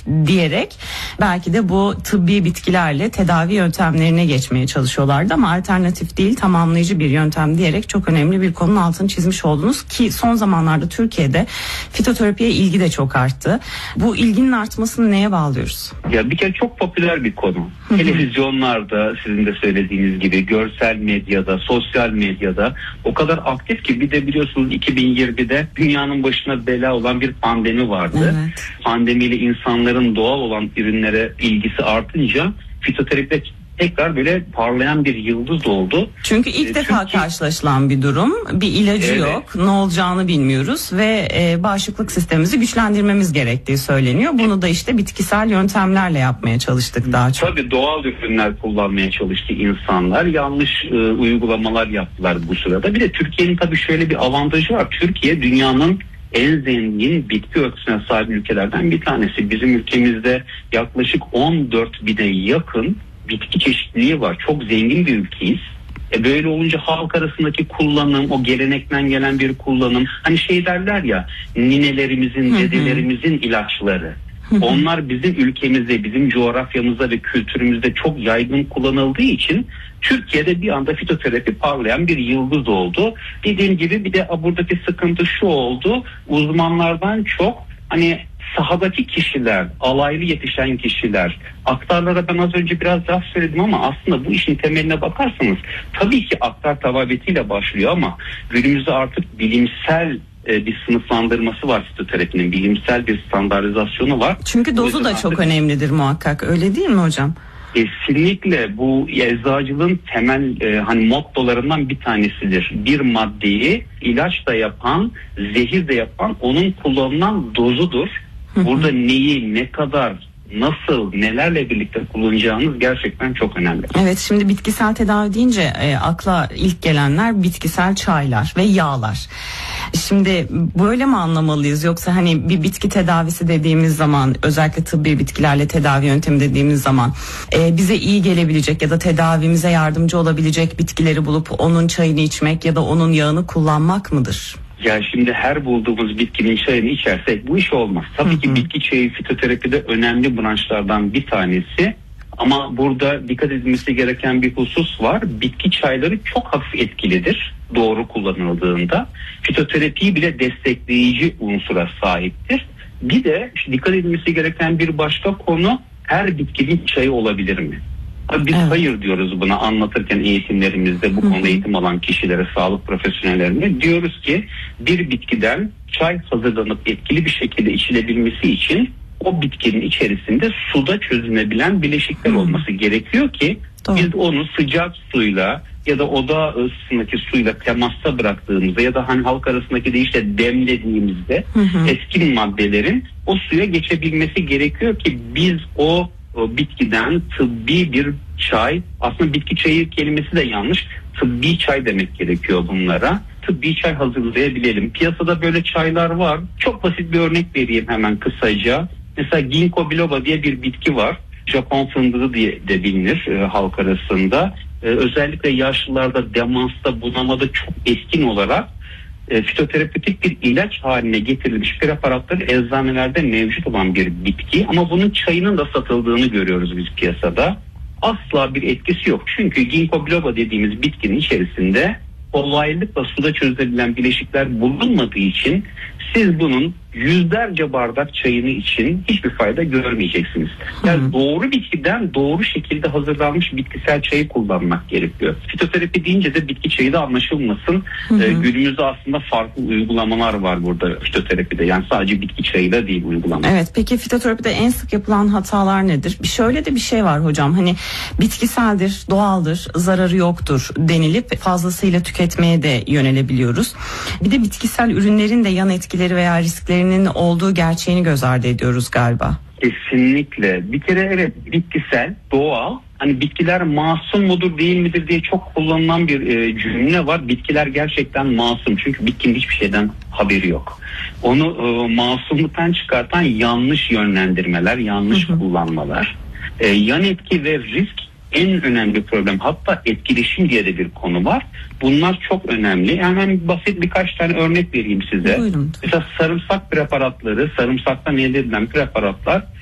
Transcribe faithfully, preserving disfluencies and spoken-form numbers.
diyerek belki de bu tıbbi bitkilerle tedavi yöntemlerine geçmeye çalışıyorlardı ama alternatif değil, tamamlayıcı bir yöntem diyerek çok önemli bir konunun altını çizmiş oldunuz ki son zamanlarda Türkiye'de fitoterapiye ilgi de çok arttı. Bu ilginin artmasını neye bağlıyoruz? Ya bir kere çok popüler bir konu. Televizyonlarda sizin de söylediğiniz gibi, görsel medyada, sosyal medyada o kadar aktif ki, bir de biliyorsunuz iki bin yirmide dünyanın başına bela olan bir pandemi vardı. Evet. Pandemiyle insanların doğal olan ürünlere ilgisi artınca fitoterapide tekrar böyle parlayan bir yıldız oldu. Çünkü ilk ee, defa Türkiye... karşılaşılan bir durum. Bir ilacı evet. yok. Ne olacağını bilmiyoruz ve e, bağışıklık sistemimizi güçlendirmemiz gerektiği söyleniyor. Bunu da işte bitkisel yöntemlerle yapmaya çalıştık daha çok. Tabii doğal ürünler kullanmaya çalıştı insanlar. Yanlış e, uygulamalar yaptılar bu sırada. Bir de Türkiye'nin tabii şöyle bir avantajı var. Türkiye dünyanın en zengin bitki örtüsüne sahip ülkelerden bir tanesi. Bizim ülkemizde yaklaşık on dört bine yakın bitki çeşitliliği var. Çok zengin bir ülkeyiz. E böyle olunca halk arasındaki kullanım, o gelenekten gelen bir kullanım. Hani şey derler ya, ninelerimizin, hı hı. dedelerimizin ilaçları. Hı hı. Onlar bizim ülkemizde, bizim coğrafyamızda ve kültürümüzde çok yaygın kullanıldığı için Türkiye'de bir anda fitoterapi parlayan bir yıldız oldu. Dediğim gibi bir de buradaki sıkıntı şu oldu. Uzmanlardan çok hani sahadaki kişiler, alaylı yetişen kişiler, aktarlara ben az önce biraz daha söyledim ama aslında bu işin temeline bakarsanız tabii ki aktar tababetiyle başlıyor ama günümüzde artık bilimsel bir sınıflandırması var fitoterapinin, bilimsel bir standartizasyonu var. Çünkü dozu da çok önemlidir muhakkak, öyle değil mi hocam? Kesinlikle bu eczacılığın temel e, hani mottolarından bir tanesidir. Bir maddeyi ilaç da yapan, zehir de yapan onun kullanılan dozudur. Burada neyi, ne kadar, nasıl, nelerle birlikte kullanacağınız gerçekten çok önemli. Evet, şimdi bitkisel tedavi deyince e, akla ilk gelenler bitkisel çaylar ve yağlar. Şimdi böyle mi anlamalıyız, yoksa hani bir bitki tedavisi dediğimiz zaman, özellikle tıbbi bitkilerle tedavi yöntemi dediğimiz zaman e, bize iyi gelebilecek ya da tedavimize yardımcı olabilecek bitkileri bulup onun çayını içmek ya da onun yağını kullanmak mıdır? Ya şimdi her bulduğumuz bitkinin çayını içersek bu iş olmaz. Tabii hı hı. ki bitki çayı fitoterapide önemli branşlardan bir tanesi. Ama burada dikkat edilmesi gereken bir husus var. Bitki çayları çok hafif etkilidir doğru kullanıldığında. Fitoterapiyi bile destekleyici unsura sahiptir. Bir de dikkat edilmesi gereken bir başka konu, her bitkinin çayı olabilir mi? Biz evet. hayır diyoruz buna anlatırken eğitimlerimizde, bu konuda eğitim alan kişilere, sağlık profesyonellerine diyoruz ki bir bitkiden çay hazırlanıp etkili bir şekilde içilebilmesi için o bitkinin içerisinde suda çözünebilen bileşikler hmm. olması gerekiyor ki Doğru. biz onu sıcak suyla ya da oda ısısındaki suyla temasta bıraktığımızda ya da hani halk arasındaki deyişle demlediğimizde hmm. etkin maddelerin o suya geçebilmesi gerekiyor ki biz o O bitkiden tıbbi bir çay, aslında bitki çayı kelimesi de yanlış, tıbbi çay demek gerekiyor bunlara. Tıbbi çay hazırlayabilelim. Piyasada böyle çaylar var. Çok basit bir örnek vereyim hemen kısaca. Mesela ginkgo biloba diye bir bitki var. Japon fındığı diye de bilinir e, halk arasında. E, özellikle yaşlılarda, demansta, bunamada çok etkin olarak e, fitoterapötik bir ilaç haline getirilmiş preparatları eczanelerde mevcut olan bir bitki. Ama bunun çayının da satıldığını görüyoruz biz piyasada. Asla bir etkisi yok. Çünkü ginkgo biloba dediğimiz bitkinin içerisinde kolaylıkla suda çözülebilen bileşikler bulunmadığı için siz bunun yüzlerce bardak çayını için hiçbir fayda görmeyeceksiniz. Yani hmm. doğru bitkiden doğru şekilde hazırlanmış bitkisel çayı kullanmak gerekiyor. Fitoterapi deyince de bitki çayı da anlaşılmasın. Hmm. Ee, günümüzde aslında farklı uygulamalar var burada fitoterapide. Yani sadece bitki çayı da değil uygulama. Evet, peki fitoterapide en sık yapılan hatalar nedir? Bir şöyle de bir şey var hocam. Hani bitkiseldir, doğaldır, zararı yoktur denilip fazlasıyla tüketmeye de yönelebiliyoruz. Bir de bitkisel ürünlerin de yan etkileri veya risklerini olduğu gerçeğini göz ardı ediyoruz galiba. Kesinlikle. Bir kere evet, bitkisel, doğal. Hani bitkiler masum mudur değil midir diye çok kullanılan bir e, cümle var. Bitkiler gerçekten masum. Çünkü bitkinin hiçbir şeyden haberi yok. Onu e, masumluktan çıkartan yanlış yönlendirmeler, yanlış hı hı. kullanmalar. E, yan etki ve risk en önemli problem. Hatta etkileşim diye de bir konu var. Bunlar çok önemli. Hemen basit birkaç tane örnek vereyim size. Buyurun. Mesela sarımsak preparatları, sarımsaktan elde edilen preparatlar